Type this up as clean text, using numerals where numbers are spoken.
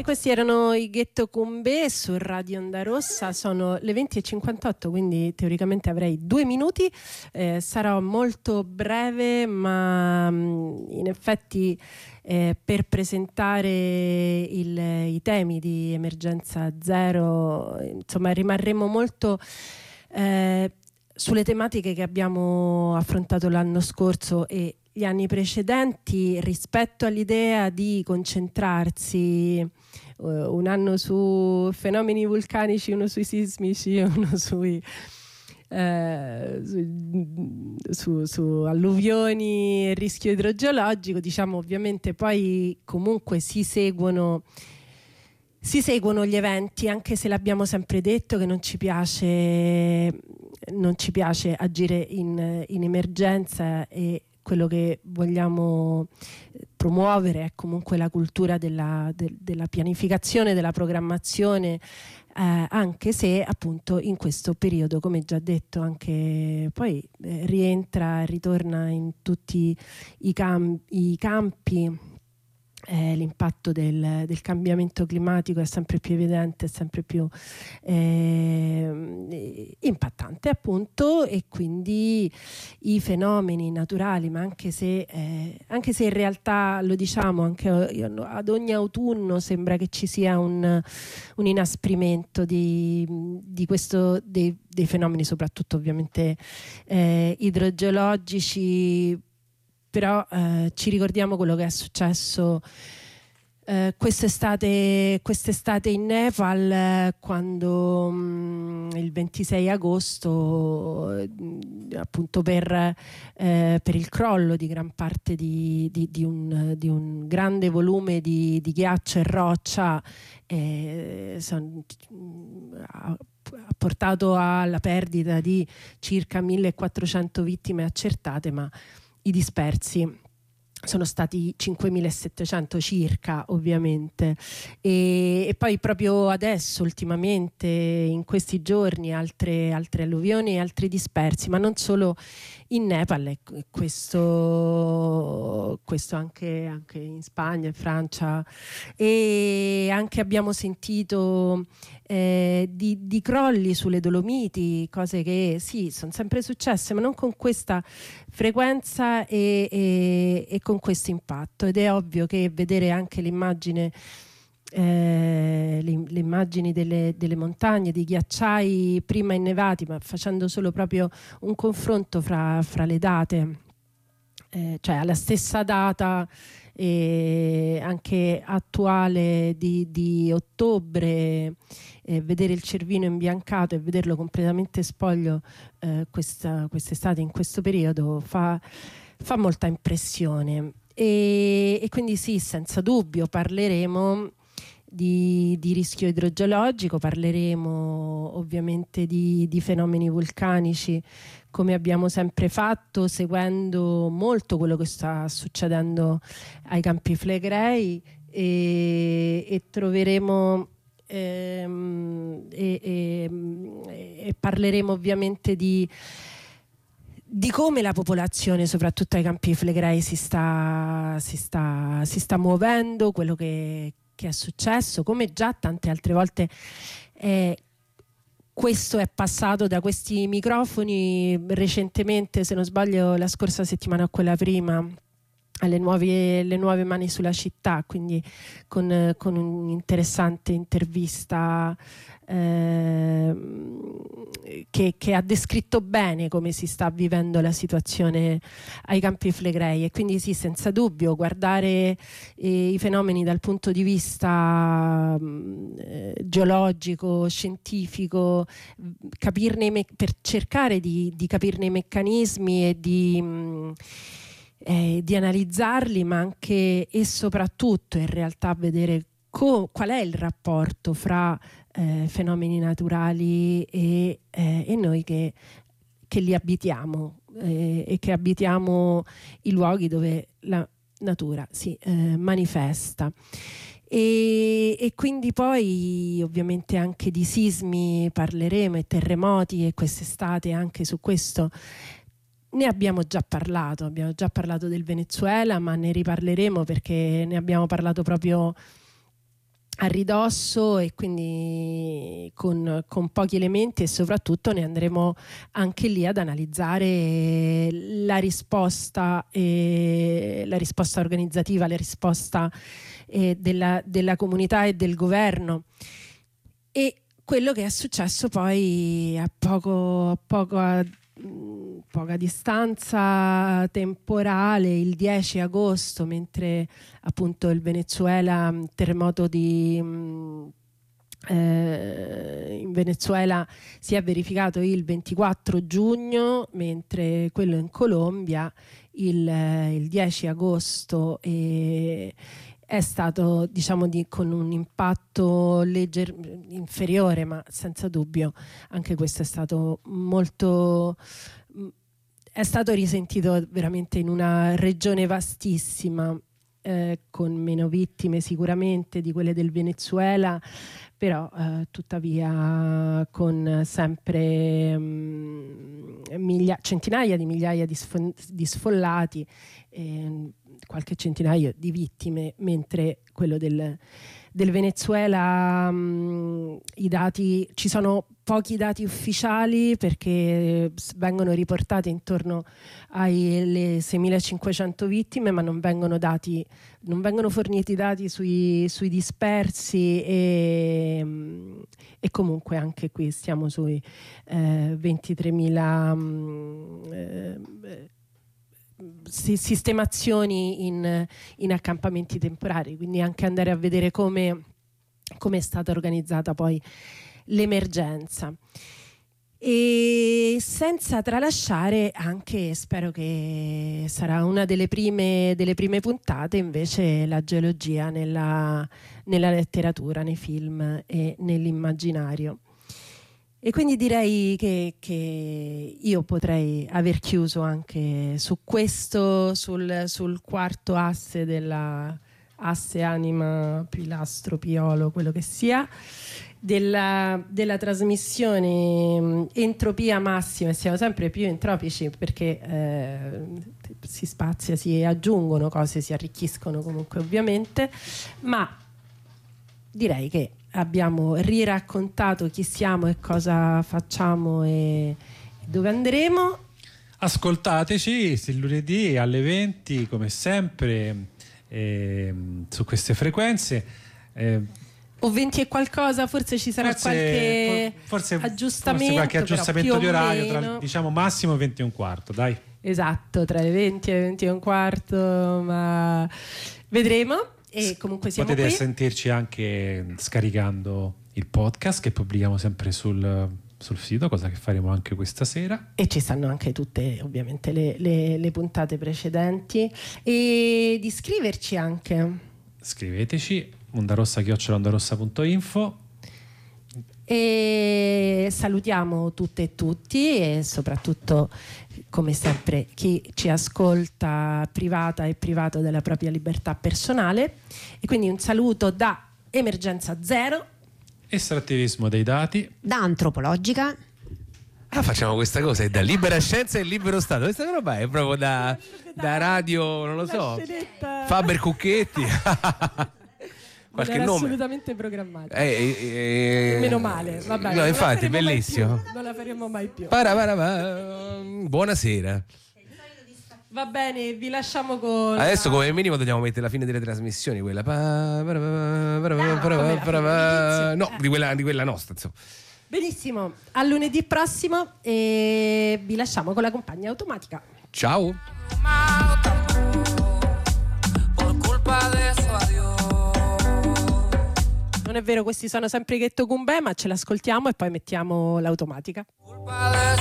E questi erano i Ghetto Cumbé su Radio Onda Rossa. Sono le 20:58, quindi teoricamente avrei 2 minuti. Sarò molto breve, ma in effetti per presentare i temi di Emergenza Zero, insomma, rimarremo molto sulle tematiche che abbiamo affrontato l'anno scorso e gli anni precedenti, rispetto all'idea di concentrarsi un anno su fenomeni vulcanici, uno sui sismici, uno su alluvioni e rischio idrogeologico. Diciamo, ovviamente poi comunque si seguono gli eventi, anche se l'abbiamo sempre detto che non ci piace agire in emergenza, e quello che vogliamo promuovere è comunque la cultura della pianificazione, della programmazione, anche se appunto in questo periodo, come già detto, anche poi ritorna in tutti i campi. L'impatto del cambiamento climatico è sempre più evidente, è sempre più impattante, appunto, e quindi i fenomeni naturali, ma anche se in realtà, lo diciamo anche ad ogni autunno, sembra che ci sia un inasprimento di questo, dei fenomeni, soprattutto ovviamente idrogeologici. Però ci ricordiamo quello che è successo quest'estate in Nepal, quando il 26 agosto, appunto per il crollo di gran parte di un grande volume di ghiaccio e roccia, ha portato alla perdita di circa 1400 vittime accertate, ma i dispersi sono stati 5.700 circa, ovviamente, e poi proprio adesso, ultimamente, in questi giorni, altre alluvioni e altri dispersi, ma non solo in Nepal, e questo anche in Spagna, in Francia, e anche abbiamo sentito di crolli sulle Dolomiti, cose che sì, sono sempre successe, ma non con questa frequenza e con questo impatto. Ed è ovvio che vedere anche le immagini delle montagne, dei ghiacciai prima innevati, ma facendo solo proprio un confronto fra le date, cioè alla stessa data anche attuale di ottobre, vedere il Cervino imbiancato e vederlo completamente spoglio quest'estate, in questo periodo, fa molta impressione. E quindi sì, senza dubbio parleremo di rischio idrogeologico, parleremo ovviamente di fenomeni vulcanici, come abbiamo sempre fatto, seguendo molto quello che sta succedendo ai Campi Flegrei, e troveremo e parleremo ovviamente di come la popolazione, soprattutto ai Campi Flegrei, si sta muovendo, quello che è successo, come già tante altre volte questo è passato da questi microfoni recentemente, se non sbaglio la scorsa settimana o quella prima, alle nuove mani sulla città, quindi con un'interessante intervista che ha descritto bene come si sta vivendo la situazione ai Campi Flegrei. E quindi sì, senza dubbio, guardare i fenomeni dal punto di vista geologico, scientifico, per cercare di capirne i meccanismi e di analizzarli, ma anche e soprattutto in realtà vedere qual è il rapporto fra fenomeni naturali e noi che li abitiamo, e che abitiamo i luoghi dove la natura si manifesta. E quindi poi ovviamente anche di sismi parleremo, e terremoti, e quest'estate anche su questo ne abbiamo già parlato del Venezuela, ma ne riparleremo perché ne abbiamo parlato proprio a ridosso, e quindi con pochi elementi, e soprattutto ne andremo anche lì ad analizzare la risposta organizzativa, la risposta della comunità e del governo, e quello che è successo poi a poca distanza temporale, il 10 agosto, mentre appunto il Venezuela, terremoto in Venezuela si è verificato il 24 giugno, mentre quello in Colombia il 10 agosto, è stato, diciamo, con un impatto inferiore, ma senza dubbio anche questo è stato risentito veramente in una regione vastissima, con meno vittime sicuramente di quelle del Venezuela, però tuttavia con sempre centinaia di migliaia di sfollati, qualche centinaio di vittime, mentre quello del Venezuela, ci sono pochi dati ufficiali, perché vengono riportate intorno alle 6.500 vittime, ma non vengono forniti dati sui dispersi, e comunque anche qui stiamo sui 23.000 sistemazioni in accampamenti temporari, quindi anche andare a vedere come è stata organizzata poi l'emergenza. E senza tralasciare anche, spero che sarà una delle prime puntate, invece, la geologia nella letteratura, nei film e nell'immaginario. E quindi direi che io potrei aver chiuso anche su questo, sul quarto asse asse anima, pilastro, piolo, quello che sia, della trasmissione Entropia Massima, e siamo sempre più entropici, perché si spazia, si aggiungono cose, si arricchiscono comunque ovviamente, ma direi che abbiamo riraccontato chi siamo e cosa facciamo e dove andremo. Ascoltateci il lunedì alle 20 come sempre, su queste frequenze, o 20 e qualcosa, forse ci sarà qualche aggiustamento, forse qualche aggiustamento di orario, tra, diciamo massimo 20 e un quarto, dai. Esatto, tra le 20 e le 20 e un quarto, ma vedremo. E comunque siamo potete qui. sentirci anche scaricando il podcast che pubblichiamo sempre sul sito, cosa che faremo anche questa sera, e ci stanno anche tutte ovviamente le puntate precedenti, e di scriverci anche. Scriveteci ondarossa@ondarossa.info. E salutiamo tutte e tutti, e soprattutto, come sempre, chi ci ascolta privata e privato della propria libertà personale. E quindi un saluto da Emergenza Zero, estrattivismo dei dati, da Antropologica. Facciamo questa cosa, è da Libera Scienza e Libero Stato. Questa roba è proprio da radio, non lo so, Faber Cucchetti. Qualche non era nome assolutamente programmato. Meno male, vabbè. No, infatti, bellissimo. Non la faremo mai più. Buonasera. Va bene, vi lasciamo con. Adesso come minimo dobbiamo mettere la fine delle trasmissioni, quella. No, di quella nostra, insomma. Benissimo, a lunedì prossimo, e vi lasciamo con la compagnia automatica. Ciao. Non è vero, questi sono sempre Ghetto Cumbè, ma ce l'ascoltiamo e poi mettiamo l'automatica.